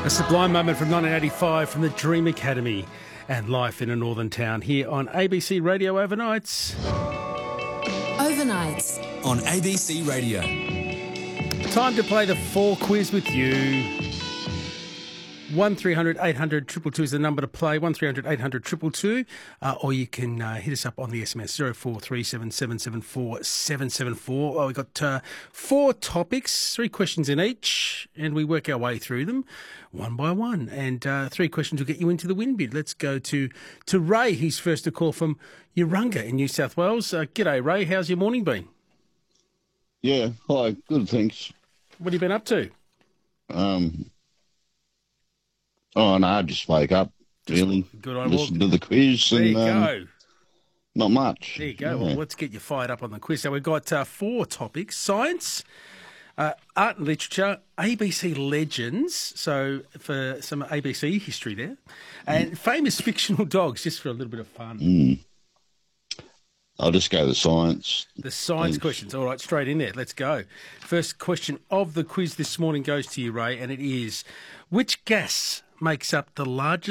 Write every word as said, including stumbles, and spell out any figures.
A sublime moment from nineteen eighty-five from the Dream Academy and Life in a Northern Town here on A B C Radio Overnights. Overnights on A B C Radio. Time to play the Four Quiz with you. one three hundred eight hundred two two two is the number to play, one three hundred eight hundred two two two, uh, or you can uh, hit us up on the S M S, zero four three seven seven seven four seven seven four. Oh, we've got uh, four topics, three questions in each, and we work our way through them one by one. And uh, three questions will get you into the win bid. Let's go to, to Ray. He's first to call from Urunga in New South Wales. Uh, g'day, Ray. How's your morning been? Yeah, hi. Good, thanks. What have you been up to? Um... Oh, no, I just woke up, really. Good on Listen to the quiz. There and, you um, go. Not much. There you go. Yeah. Well, let's get you fired up on the quiz. So we've got uh, four topics: science, uh, art and literature, A B C legends, so for some A B C history there, and mm. famous fictional dogs, just for a little bit of fun. Mm. I'll just go with science. The science Thanks. questions. All right, straight in there. Let's go. First question of the quiz this morning goes to you, Ray, and it is, which gas makes up the largest